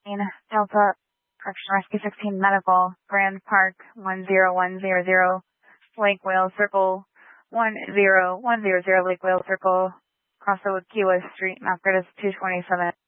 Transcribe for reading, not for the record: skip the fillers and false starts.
Delta Correction Rescue 16 Medical, Grand Park 10100, Lake Wales Circle 10100, Lake Wales Circle, Crossroad Key West Street, Mount Curtis 227.